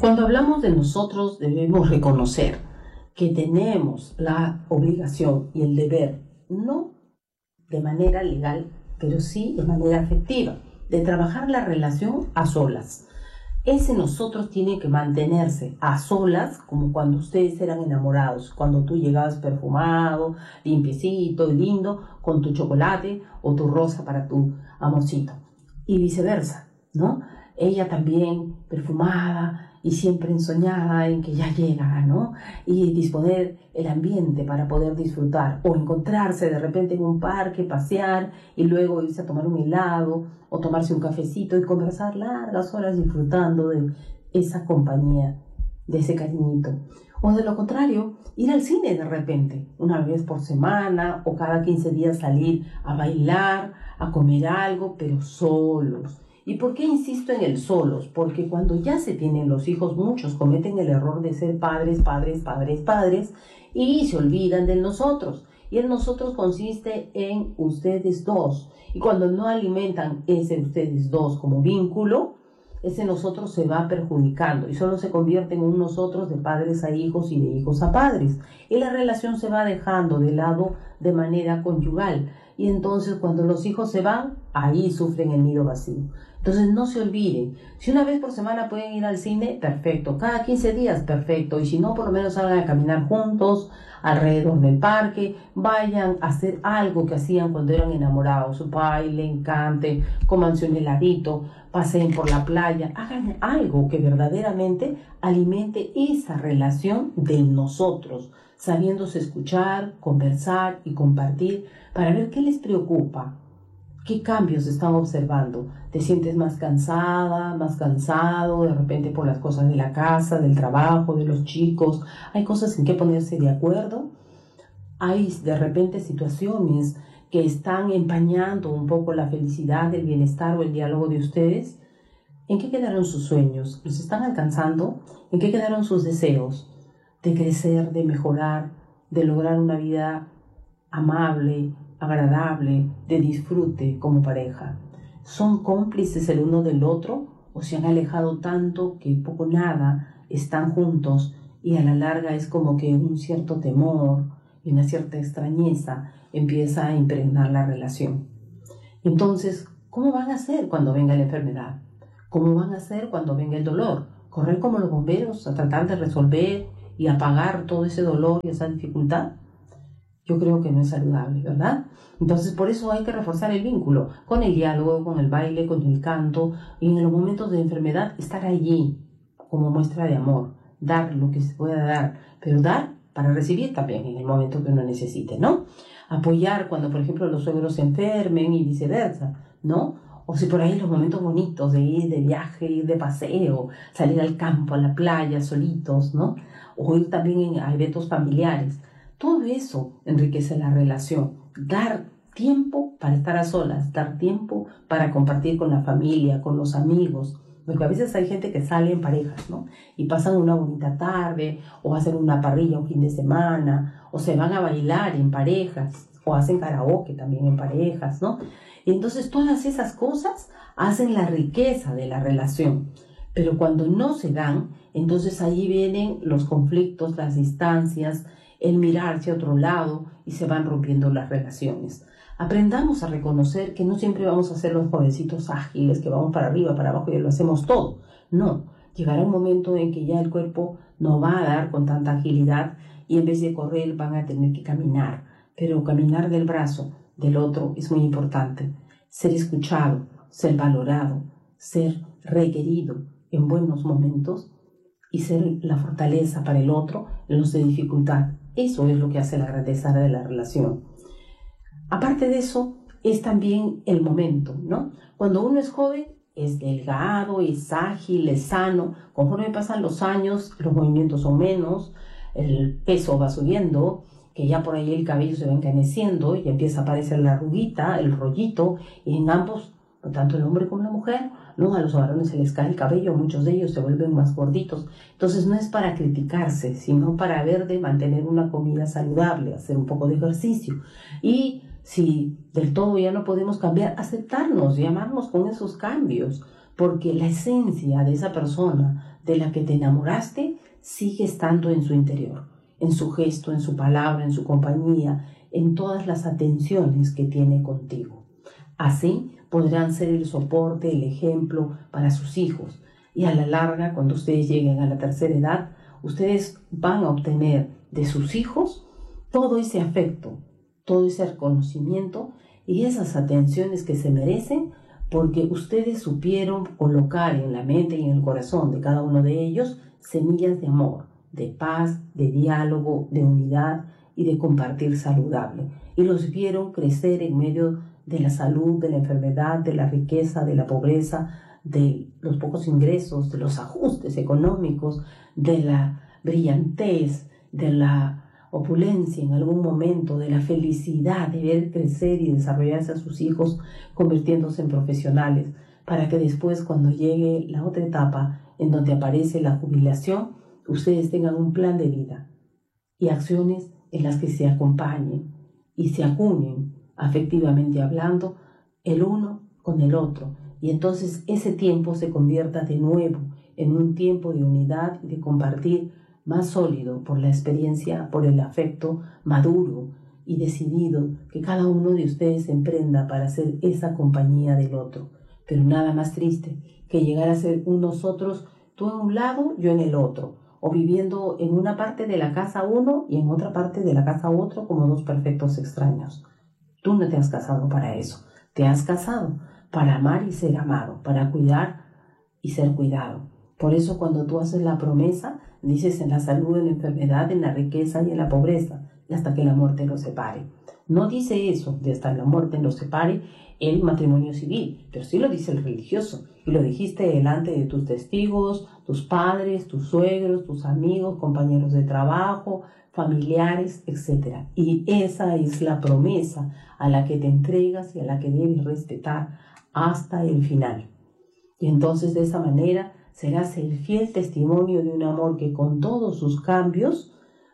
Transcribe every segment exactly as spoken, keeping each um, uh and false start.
Cuando hablamos de nosotros, debemos reconocer que tenemos la obligación y el deber, no de manera legal, pero sí de manera afectiva, de trabajar la relación a solas. Ese nosotros tiene que mantenerse a solas, como cuando ustedes eran enamorados, cuando tú llegabas perfumado, limpiecito y lindo, con tu chocolate o tu rosa para tu amorcito. Y viceversa, ¿no? Ella también perfumada y siempre ensoñada en que ya llega, ¿no? Y disponer el ambiente para poder disfrutar, o encontrarse de repente en un parque, pasear y luego irse a tomar un helado o tomarse un cafecito y conversar largas horas disfrutando de esa compañía, de ese cariñito. O de lo contrario, ir al cine de repente, una vez por semana o cada quince días salir a bailar, a comer algo, pero solos. ¿Y por qué insisto en el solos? Porque cuando ya se tienen los hijos, muchos cometen el error de ser padres, padres, padres, padres y se olvidan de nosotros. Y el nosotros consiste en ustedes dos. Y cuando no alimentan ese ustedes dos como vínculo, ese nosotros se va perjudicando y solo se convierte en un nosotros de padres a hijos y de hijos a padres. Y la relación se va dejando de lado de manera conyugal. Y entonces cuando los hijos se van, ahí sufren el nido vacío. Entonces no se olviden, si una vez por semana pueden ir al cine, perfecto, cada quince días, perfecto, y si no, por lo menos salgan a caminar juntos alrededor del parque, vayan a hacer algo que hacían cuando eran enamorados, bailen, canten, cómanse un heladito, paseen por la playa, hagan algo que verdaderamente alimente esa relación de nosotros, sabiéndose escuchar, conversar y compartir para ver qué les preocupa. ¿Qué cambios están observando? ¿Te sientes más cansada, más cansado, de repente por las cosas de la casa, del trabajo, de los chicos? ¿Hay cosas en que ponerse de acuerdo? ¿Hay de repente situaciones que están empañando un poco la felicidad, el bienestar o el diálogo de ustedes? ¿En qué quedaron sus sueños? ¿Los están alcanzando? ¿En qué quedaron sus deseos? De crecer, de mejorar, de lograr una vida amable, agradable, de disfrute como pareja. ¿Son cómplices el uno del otro o se han alejado tanto que poco nada están juntos y a la larga es como que un cierto temor y una cierta extrañeza empieza a impregnar la relación? Entonces, ¿cómo van a hacer cuando venga la enfermedad? ¿Cómo van a hacer cuando venga el dolor? ¿Correr como los bomberos a tratar de resolver y apagar todo ese dolor y esa dificultad? Yo creo que no es saludable, ¿verdad? Entonces, por eso hay que reforzar el vínculo con el diálogo, con el baile, con el canto, y en los momentos de enfermedad estar allí como muestra de amor, dar lo que se pueda dar, pero dar para recibir también en el momento que uno necesite, ¿no? Apoyar cuando, por ejemplo, los suegros se enfermen y viceversa, ¿no? O si por ahí los momentos bonitos de ir de viaje, ir de paseo, salir al campo, a la playa, solitos, ¿no? O ir también en, a eventos familiares. Todo eso enriquece la relación. Dar tiempo para estar a solas, dar tiempo para compartir con la familia, con los amigos. Porque a veces hay gente que sale en parejas, ¿no? Y pasan una bonita tarde, o hacen una parrilla un fin de semana, o se van a bailar en parejas, o hacen karaoke también en parejas, ¿no? Y entonces todas esas cosas hacen la riqueza de la relación. Pero cuando no se dan, entonces ahí vienen los conflictos, las distancias, el mirar hacia otro lado y se van rompiendo las relaciones. Aprendamos a reconocer que no siempre vamos a ser los jovencitos ágiles que vamos para arriba, para abajo y lo hacemos todo. No, llegará un momento en que ya el cuerpo no va a dar con tanta agilidad y en vez de correr van a tener que caminar. Pero caminar del brazo del otro es muy importante. Ser escuchado, ser valorado, ser requerido en buenos momentos y ser la fortaleza para el otro en los de dificultad. Eso es lo que hace la grandeza de la relación. Aparte de eso, es también el momento, ¿no? Cuando uno es joven, es delgado, es ágil, es sano. Conforme pasan los años, los movimientos son menos, el peso va subiendo, que ya por ahí el cabello se va encaneciendo y empieza a aparecer la arruguita, el rollito, y en ambos, tanto el hombre como la mujer, ¿no? A los varones se les cae el cabello, muchos de ellos se vuelven más gorditos. Entonces no es para criticarse, sino para ver de mantener una comida saludable, hacer un poco de ejercicio. Y si del todo ya no podemos cambiar, aceptarnos y amarnos con esos cambios. porque la esencia de esa persona de la que te enamoraste sigue estando en su interior, en su gesto, en su palabra, en su compañía, en todas las atenciones que tiene contigo. Así podrán ser el soporte, el ejemplo para sus hijos. Y a la larga, cuando ustedes lleguen a la tercera edad, ustedes van a obtener de sus hijos todo ese afecto, todo ese reconocimiento y esas atenciones que se merecen, porque ustedes supieron colocar en la mente y en el corazón de cada uno de ellos semillas de amor, de paz, de diálogo, de unidad y de compartir saludable. Y los vieron crecer en medio de la salud, de la enfermedad, de la riqueza, de la pobreza, de los pocos ingresos, de los ajustes económicos, de la brillantez, de la opulencia en algún momento, de la felicidad de ver crecer y desarrollarse a sus hijos convirtiéndose en profesionales, para que después, cuando llegue la otra etapa en donde aparece la jubilación, ustedes tengan un plan de vida y acciones en las que se acompañen y se acuñen afectivamente hablando el uno con el otro, y entonces ese tiempo se convierta de nuevo en un tiempo de unidad y de compartir más sólido por la experiencia, por el afecto maduro y decidido que cada uno de ustedes emprenda para ser esa compañía del otro. Pero nada más triste que llegar a ser unos otros, tú en un lado, yo en el otro, o viviendo en una parte de la casa uno y en otra parte de la casa otro como dos perfectos extraños. Tú no te has casado para eso, te has casado para amar y ser amado, para cuidar y ser cuidado. Por eso cuando tú haces la promesa, dices en la salud, en la enfermedad, en la riqueza y en la pobreza, y hasta que la muerte los separe. No dice eso, de hasta la muerte los separe el matrimonio civil, pero sí lo dice el religioso, y lo dijiste delante de tus testigos, tus padres, tus suegros, tus amigos, compañeros de trabajo, familiares, etcétera. Y esa es la promesa a la que te entregas y a la que debes respetar hasta el final. Y entonces de esa manera serás el fiel testimonio de un amor que con todos sus cambios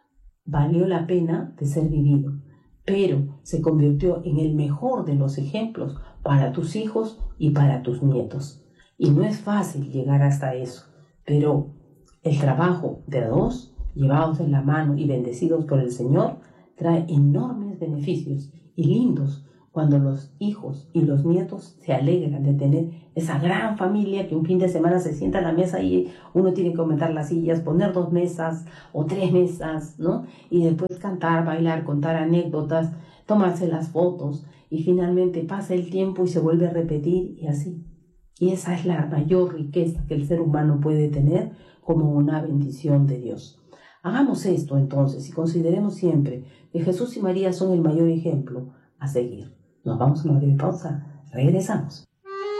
valió la pena de ser vivido, pero se convirtió en el mejor de los ejemplos para tus hijos y para tus nietos. Y no es fácil llegar hasta eso, pero el trabajo de dos, llevados de la mano y bendecidos por el Señor, trae enormes beneficios y lindos cuando los hijos y los nietos se alegran de tener esa gran familia que un fin de semana se sienta a la mesa y uno tiene que aumentar las sillas, poner dos mesas o tres mesas, ¿no? Y después cantar, bailar, contar anécdotas, tomarse las fotos y finalmente pasa el tiempo y se vuelve a repetir y así. Y esa es la mayor riqueza que el ser humano puede tener como una bendición de Dios. Hagamos esto entonces y consideremos siempre que Jesús y María son el mayor ejemplo a seguir. Nos vamos a una breve pausa. Regresamos.